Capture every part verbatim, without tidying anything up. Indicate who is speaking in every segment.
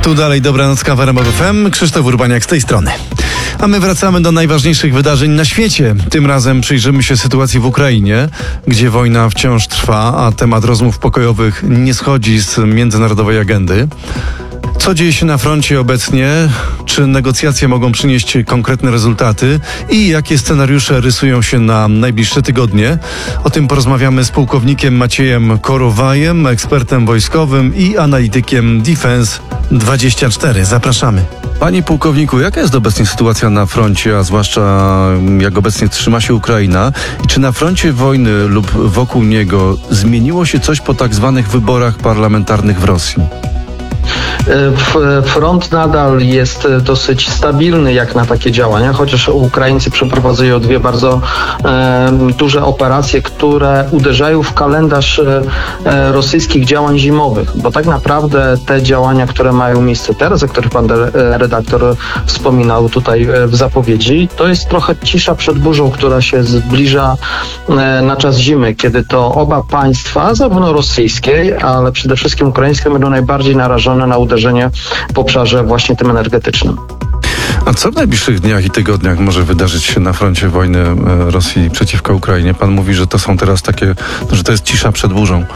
Speaker 1: Tu dalej Dobranocka w R M F F M. Krzysztof Urbaniak z tej strony. A my wracamy do najważniejszych wydarzeń na świecie. Tym razem przyjrzymy się sytuacji w Ukrainie, gdzie wojna wciąż trwa, a temat rozmów pokojowych nie schodzi z międzynarodowej agendy. Co dzieje się na froncie obecnie? Czy negocjacje mogą przynieść konkretne rezultaty? I jakie scenariusze rysują się na najbliższe tygodnie? O tym porozmawiamy z pułkownikiem Maciejem Korowajem, ekspertem wojskowym i analitykiem Defense dwadzieścia cztery. Zapraszamy. Panie pułkowniku, jaka jest obecnie sytuacja na froncie, a zwłaszcza jak obecnie trzyma się Ukraina? I czy na froncie wojny lub wokół niego zmieniło się coś po tak zwanych wyborach parlamentarnych w Rosji?
Speaker 2: Front nadal jest dosyć stabilny jak na takie działania, chociaż Ukraińcy przeprowadzają dwie bardzo e, duże operacje, które uderzają w kalendarz e, rosyjskich działań zimowych, bo tak naprawdę te działania, które mają miejsce teraz, o których pan redaktor wspominał tutaj w zapowiedzi, to jest trochę cisza przed burzą, która się zbliża e, na czas zimy, kiedy to oba państwa, zarówno rosyjskie, ale przede wszystkim ukraińskie, będą najbardziej narażone na uderzenie w obszarze właśnie tym energetycznym.
Speaker 1: A co w najbliższych dniach i tygodniach może wydarzyć się na froncie wojny Rosji przeciwko Ukrainie? Pan mówi, że to są teraz takie, że to jest cisza przed burzą.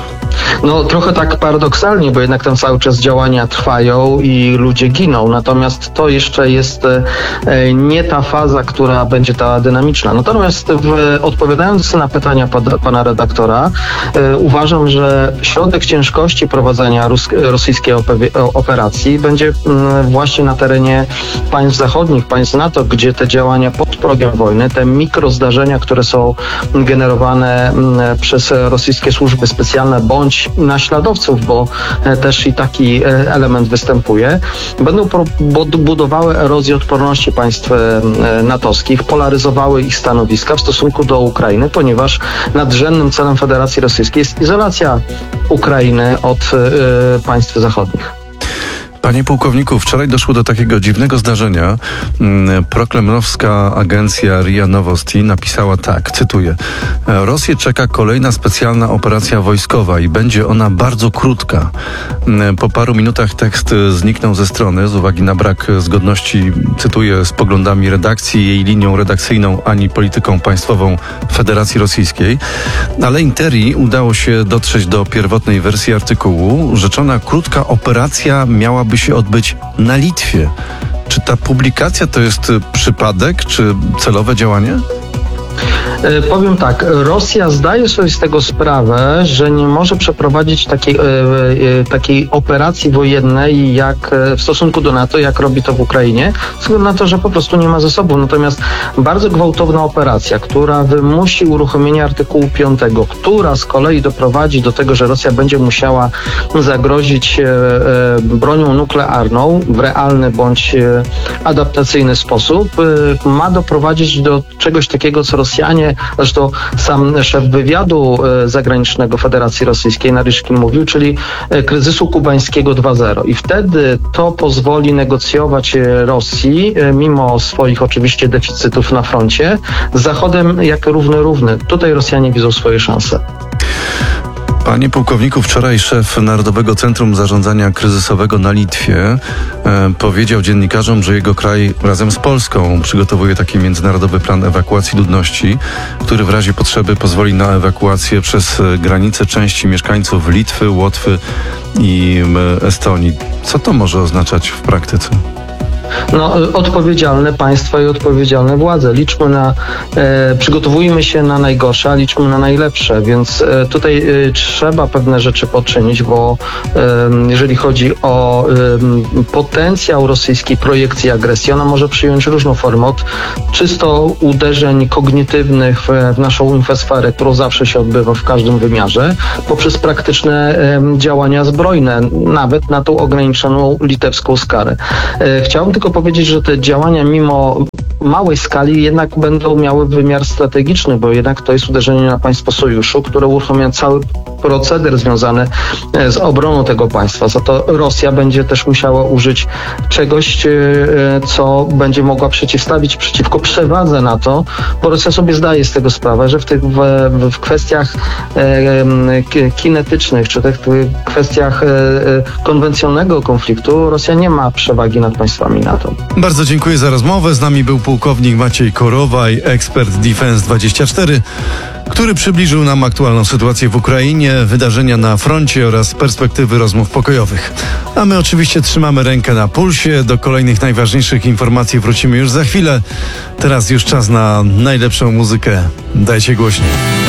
Speaker 2: No trochę tak paradoksalnie, bo jednak tam cały czas działania trwają i ludzie giną, natomiast to jeszcze jest e, nie ta faza, która będzie ta dynamiczna. Natomiast w, odpowiadając na pytania pod, pana redaktora, e, uważam, że środek ciężkości prowadzenia rus, rosyjskiej operacji będzie m, właśnie na terenie państw zachodnich, państw NATO, gdzie te działania pod progiem wojny, te mikrozdarzenia, które są generowane m, przez rosyjskie służby specjalne bądź naśladowców, bo też i taki element występuje, będą budowały erozję odporności państw natowskich, polaryzowały ich stanowiska w stosunku do Ukrainy, ponieważ nadrzędnym celem Federacji Rosyjskiej jest izolacja Ukrainy od państw zachodnich.
Speaker 1: Panie pułkowniku, wczoraj doszło do takiego dziwnego zdarzenia. Prokremlowska agencja R I A Novosti napisała tak, cytuję: Rosję czeka kolejna specjalna operacja wojskowa i będzie ona bardzo krótka. Po paru minutach tekst zniknął ze strony z uwagi na brak zgodności, cytuję, z poglądami redakcji, jej linią redakcyjną ani polityką państwową Federacji Rosyjskiej. Ale Interii udało się dotrzeć do pierwotnej wersji artykułu. Rzeczona krótka operacja miałaby się odbyć na Litwie. Czy ta publikacja to jest przypadek, czy celowe działanie?
Speaker 2: Powiem tak, Rosja zdaje sobie z tego sprawę, że nie może przeprowadzić takiej, takiej operacji wojennej jak w stosunku do NATO, jak robi to w Ukrainie, ze względu na to, że po prostu nie ma zasobów. Natomiast bardzo gwałtowna operacja, która wymusi uruchomienie artykułu piątego, która z kolei doprowadzi do tego, że Rosja będzie musiała zagrozić bronią nuklearną w realny bądź adaptacyjny sposób, ma doprowadzić do czegoś takiego, co Rosjanie, zresztą sam szef wywiadu zagranicznego Federacji Rosyjskiej Naryszkin mówił, czyli kryzysu kubańskiego dwa zero. I wtedy to pozwoli negocjować Rosji, mimo swoich oczywiście deficytów na froncie, z Zachodem jak równy-równy. Tutaj Rosjanie widzą swoje szanse.
Speaker 1: Panie pułkowniku, wczoraj szef Narodowego Centrum Zarządzania Kryzysowego na Litwie e, powiedział dziennikarzom, że jego kraj razem z Polską przygotowuje taki międzynarodowy plan ewakuacji ludności, który w razie potrzeby pozwoli na ewakuację przez granicę części mieszkańców Litwy, Łotwy i e, Estonii. Co to może oznaczać w praktyce?
Speaker 2: No, odpowiedzialne państwa i odpowiedzialne władze. Liczmy na, e, przygotowujmy się na najgorsze, a liczmy na najlepsze, więc e, tutaj e, trzeba pewne rzeczy poczynić, bo e, jeżeli chodzi o e, potencjał rosyjskiej projekcji agresji, ona może przyjąć różną formę, od czysto uderzeń kognitywnych w, w naszą infosferę, którą zawsze się odbywa w każdym wymiarze, poprzez praktyczne e, działania zbrojne, nawet na tą ograniczoną litewską skalę. E, chciałbym tylko powiedzieć, że te działania mimo małej skali jednak będą miały wymiar strategiczny, bo jednak to jest uderzenie na państwo sojuszu, które uruchamia cały proceder związany z obroną tego państwa. Za to Rosja będzie też musiała użyć czegoś, co będzie mogła przeciwstawić przeciwko przewadze NATO, bo Rosja sobie zdaje z tego sprawę, że w tych w, w kwestiach e, kinetycznych, czy tych kwestiach e, konwencjonalnego konfliktu Rosja nie ma przewagi nad państwami NATO.
Speaker 1: Bardzo dziękuję za rozmowę. Z nami był pułkownik Maciej Korowaj, ekspert Defense dwadzieścia cztery, który przybliżył nam aktualną sytuację w Ukrainie, wydarzenia na froncie oraz perspektywy rozmów pokojowych. A my oczywiście trzymamy rękę na pulsie. Do kolejnych najważniejszych informacji wrócimy już za chwilę. Teraz już czas na najlepszą muzykę. Dajcie głośniej.